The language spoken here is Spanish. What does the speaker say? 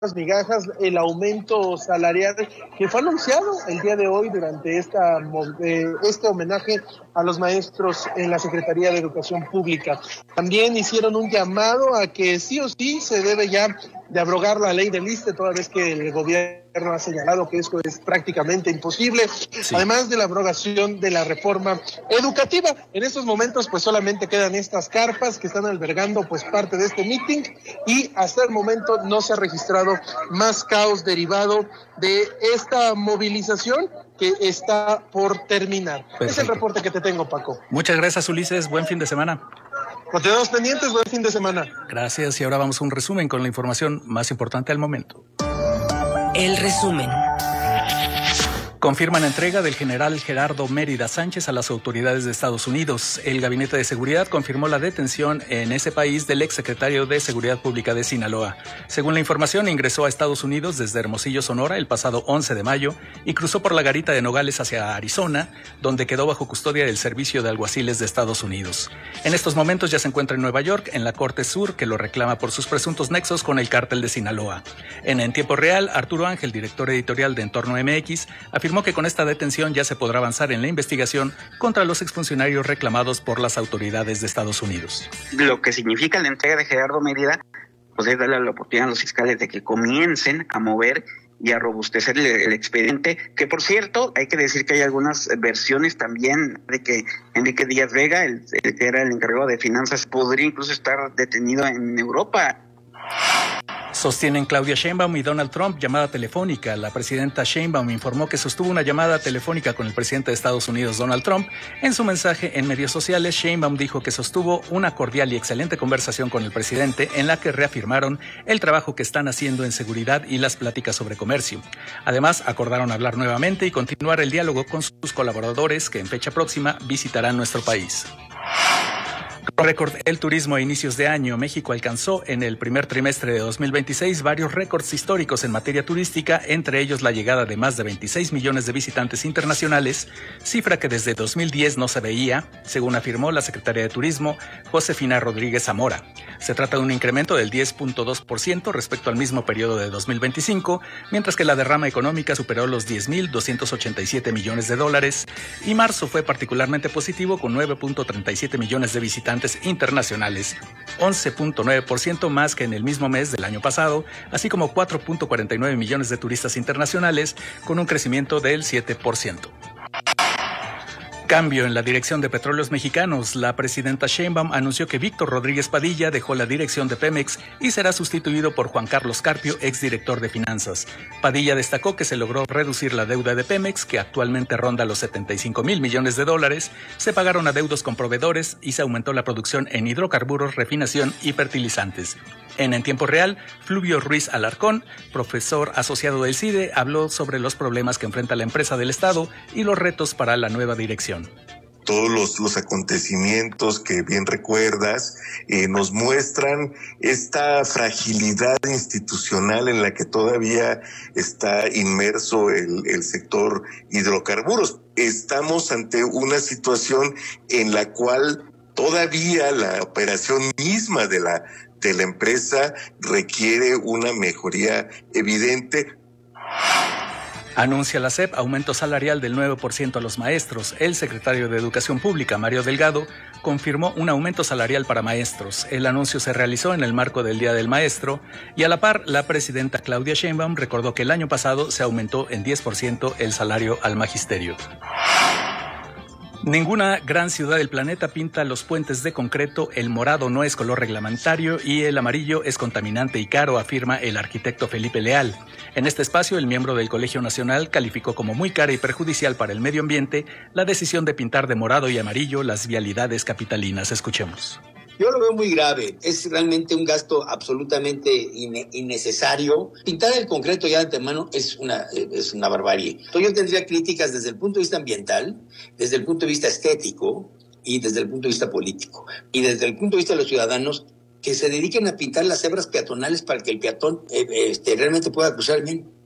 migajas, el aumento salarial que fue anunciado el día de hoy durante este homenaje a los maestros en la Secretaría de Educación Pública. También hicieron un llamado a que sí o sí se debe ya de abrogar la ley del ISSSTE, toda vez que el gobierno ha señalado que esto es prácticamente imposible, sí. Además de la abrogación de la reforma educativa. En estos momentos pues solamente quedan estas carpas que están albergando pues parte de este meeting, y hasta el momento no se ha registrado más caos derivado de esta movilización que está por terminar. Perfecto. Es el reporte que te tengo, Paco. Muchas gracias, Ulises. Buen fin de semana. Continuamos pendientes, buen fin de semana. Gracias, y ahora vamos a un resumen con la información más importante al momento. El resumen. Confirman entrega del general Gerardo Mérida Sánchez a las autoridades de Estados Unidos. El Gabinete de Seguridad confirmó la detención en ese país del exsecretario de Seguridad Pública de Sinaloa. Según la información, ingresó a Estados Unidos desde Hermosillo, Sonora, el pasado 11 de mayo y cruzó por la garita de Nogales hacia Arizona, donde quedó bajo custodia del Servicio de Alguaciles de Estados Unidos. En estos momentos ya se encuentra en Nueva York, en la Corte Sur, que lo reclama por sus presuntos nexos con el cártel de Sinaloa. En tiempo real, Arturo Ángel, director editorial de Entorno MX, afirmó que con esta detención ya se podrá avanzar en la investigación contra los exfuncionarios reclamados por las autoridades de Estados Unidos. Lo que significa la entrega de Gerardo Mérida, pues es darle la oportunidad a los fiscales de que comiencen a mover y a robustecer el expediente, que por cierto, hay que decir que hay algunas versiones también de que Enrique Díaz Vega, el que era el encargado de finanzas, podría incluso estar detenido en Europa. Sostienen Claudia Sheinbaum y Donald Trump llamada telefónica. La presidenta Sheinbaum informó que sostuvo una llamada telefónica con el presidente de Estados Unidos, Donald Trump. En su mensaje en medios sociales, Sheinbaum dijo que sostuvo una cordial y excelente conversación con el presidente en la que reafirmaron el trabajo que están haciendo en seguridad y las pláticas sobre comercio. Además, acordaron hablar nuevamente y continuar el diálogo con sus colaboradores que en fecha próxima visitarán nuestro país. Récord el turismo a inicios de año. México alcanzó en el primer trimestre de 2026 varios récords históricos en materia turística, entre ellos la llegada de más de 26 millones de visitantes internacionales, cifra que desde 2010 no se veía, según afirmó la secretaria de Turismo, Josefina Rodríguez Zamora. Se trata de un incremento del 10.2% respecto al mismo periodo de 2025, mientras que la derrama económica superó los $10,287 millones, y marzo fue particularmente positivo con 9.37 millones de visitantes internacionales, 11.9% más que en el mismo mes del año pasado, así como 4.49 millones de turistas internacionales, con un crecimiento del 7%. Cambio en la dirección de Petróleos Mexicanos. La presidenta Sheinbaum anunció que Víctor Rodríguez Padilla dejó la dirección de Pemex y será sustituido por Juan Carlos Carpio, exdirector de Finanzas. Padilla destacó que se logró reducir la deuda de Pemex, que actualmente ronda los $75,000 millones, se pagaron adeudos con proveedores y se aumentó la producción en hidrocarburos, refinación y fertilizantes. En tiempo real, Fluvio Ruiz Alarcón, profesor asociado del CIDE, habló sobre los problemas que enfrenta la empresa del Estado y los retos para la nueva dirección. Todos los acontecimientos que bien recuerdas nos muestran esta fragilidad institucional en la que todavía está inmerso el sector hidrocarburos. Estamos ante una situación en la cual todavía la operación misma de la empresa requiere una mejoría evidente. Anuncia la SEP aumento salarial del 9% a los maestros. El secretario de Educación Pública, Mario Delgado, confirmó un aumento salarial para maestros. El anuncio se realizó en el marco del Día del Maestro y a la par, la presidenta Claudia Sheinbaum recordó que el año pasado se aumentó en 10% el salario al magisterio. Ninguna gran ciudad del planeta pinta los puentes de concreto, el morado no es color reglamentario y el amarillo es contaminante y caro, afirma el arquitecto Felipe Leal. En este espacio, el miembro del Colegio Nacional calificó como muy cara y perjudicial para el medio ambiente la decisión de pintar de morado y amarillo las vialidades capitalinas. Escuchemos. Yo lo veo muy grave, es realmente un gasto absolutamente innecesario. Pintar el concreto ya de antemano es una barbarie. Entonces yo tendría críticas desde el punto de vista ambiental, desde el punto de vista estético y desde el punto de vista político. Y desde el punto de vista de los ciudadanos, que se dediquen a pintar las cebras peatonales para que el peatón realmente pueda cruzar bien.